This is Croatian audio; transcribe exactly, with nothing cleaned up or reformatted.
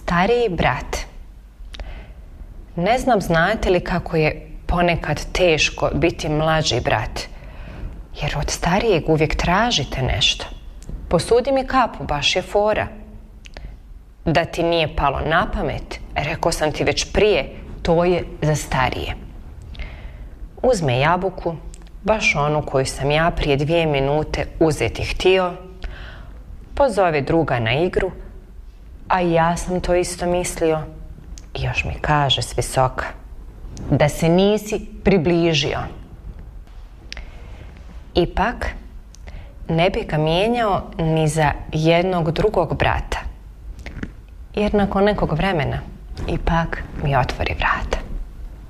Stariji brat. Ne znam znate li kako je ponekad teško biti mlađi brat, jer od starijeg uvijek tražite nešto. Posudi mi kapu, baš je fora. Da ti nije palo na pamet, rekao sam ti već prije, to je za starije. Uzme jabuku, baš onu koju sam ja prije dvije minute uzeti htio, pozove druga na igru, a ja sam to isto mislio, i još mi kaže s visoka da se nisi približio. Ipak, ne bi ga mijenjao ni za jednog drugog brata, jer nakon nekog vremena ipak mi otvori vrata.